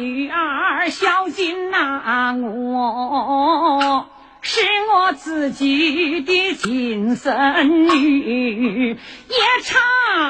女儿孝敬我，是我自己的亲生女，也差